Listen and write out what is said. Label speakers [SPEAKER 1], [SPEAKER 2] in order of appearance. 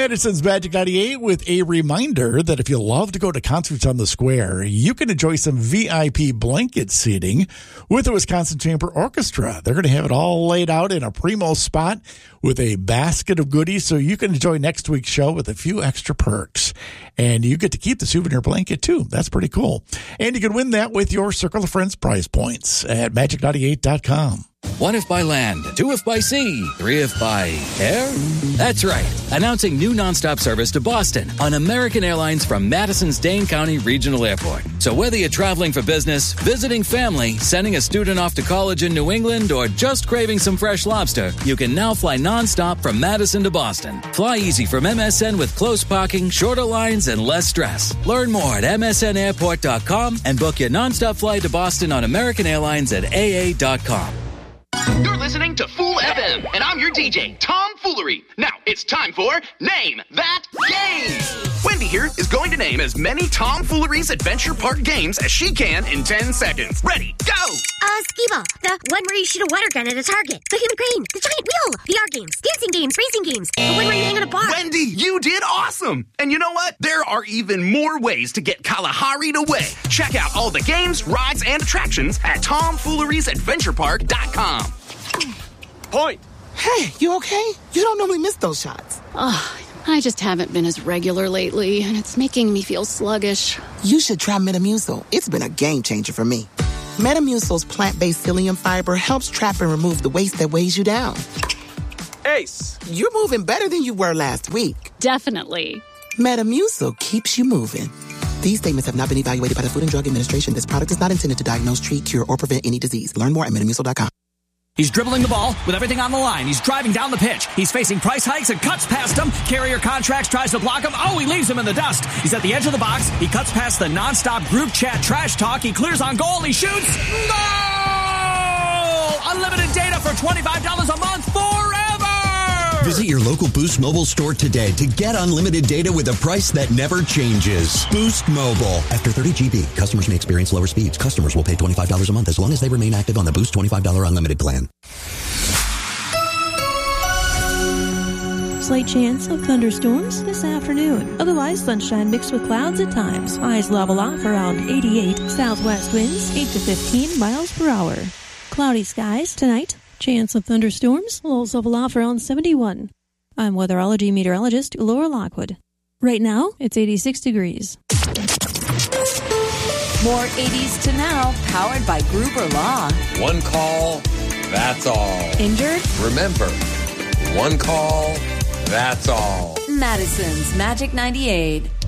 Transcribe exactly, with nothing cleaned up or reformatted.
[SPEAKER 1] Madison's Magic ninety-eight with a reminder that if you love to go to concerts on the square, you can enjoy some V I P blanket seating with the Wisconsin Chamber Orchestra. They're going to have it all laid out in a primo spot with a basket of goodies so you can enjoy next week's show with a few extra perks. And you get to keep the souvenir blanket, too. That's pretty cool. And you can win that with your Circle of Friends prize points at magic ninety-eight dot com.
[SPEAKER 2] One if by land, two if by sea, three if by air? That's right. Announcing new nonstop service to Boston on American Airlines from Madison's Dane County Regional Airport. So whether you're traveling for business, visiting family, sending a student off to college in New England, or just craving some fresh lobster, you can now fly nonstop from Madison to Boston. Fly easy from M S N with close parking, shorter lines, and less stress. Learn more at M S N airport dot com and book your nonstop flight to Boston on American Airlines at A A dot com.
[SPEAKER 3] You're listening to Fool F M, and I'm your D J, Tom Foolery. Now, it's time for Name That Game! Wendy here is going to name as many Tom Foolery's Adventure Park games as she can in ten seconds. Ready, go!
[SPEAKER 4] Uh, Skee-Ball, the one where you shoot a water gun at a target. The human crane, the giant wheel, the art games, dancing games, racing games, the one where you hang on a bar.
[SPEAKER 3] Wendy, you did awesome! And you know what? There are even more ways to get Kalahari'd away. Check out all the games, rides, and attractions at tom fooleries adventure park dot com.
[SPEAKER 5] Point.
[SPEAKER 6] Hey, you okay? You don't normally miss those shots.
[SPEAKER 7] Oh, I just haven't been as regular lately, and it's making me feel sluggish.
[SPEAKER 6] You should try Metamucil. It's been a game changer for me. Metamucil's plant-based psyllium fiber helps trap and remove the waste that weighs you down.
[SPEAKER 5] Ace.
[SPEAKER 6] You're moving better than you were last week.
[SPEAKER 7] Definitely.
[SPEAKER 6] Metamucil keeps you moving. These statements have not been evaluated by the Food and Drug Administration. This product is not intended to diagnose, treat, cure, or prevent any disease. Learn more at metamucil dot com.
[SPEAKER 8] He's dribbling the ball with everything on the line. He's driving down the pitch. He's facing price hikes and cuts past him. Carrier Contracts tries to block him. Oh, he leaves him in the dust. He's at the edge of the box. He cuts past the nonstop group chat trash talk. He clears on goal. He shoots. Goal! Unlimited data for twenty-five dollars a month forever!
[SPEAKER 9] Visit your local Boost Mobile store today to get unlimited data with a price that never changes. Boost Mobile. After thirty gigabytes, customers may experience lower speeds. Customers will pay twenty-five dollars a month as long as they remain active on the Boost twenty-five dollars unlimited plan.
[SPEAKER 10] Slight chance of thunderstorms this afternoon. Otherwise, sunshine mixed with clouds at times. Highs level off around eighty-eight. Southwest winds eight to fifteen miles per hour. Cloudy skies tonight. Chance of thunderstorms. Lows level off around seventy-one. I'm weatherology meteorologist Laura Lockwood. Right now, it's eighty-six degrees.
[SPEAKER 11] More eighties to now, powered by Gruber Law.
[SPEAKER 12] One call, that's all.
[SPEAKER 11] Injured?
[SPEAKER 12] Remember, one call, that's all.
[SPEAKER 11] Madison's Magic ninety-eight.